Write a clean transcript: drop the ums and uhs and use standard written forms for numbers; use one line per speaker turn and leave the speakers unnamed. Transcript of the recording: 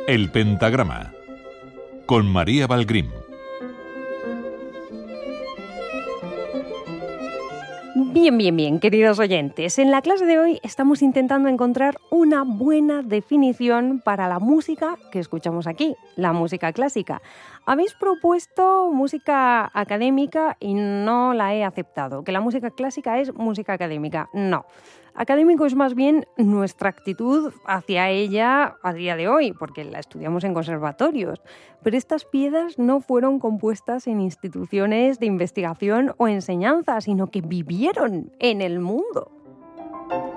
El pentagrama con María Valgrim.
Bien, queridos oyentes. En la clase de hoy estamos intentando encontrar una buena definición para la música que escuchamos aquí, la música clásica. Habéis propuesto música académica y no la he aceptado, que la música clásica es música académica. No. Académico es más bien nuestra actitud hacia ella a día de hoy, porque la estudiamos en conservatorios. Pero estas piezas no fueron compuestas en instituciones de investigación o enseñanza, sino que vivieron en el mundo.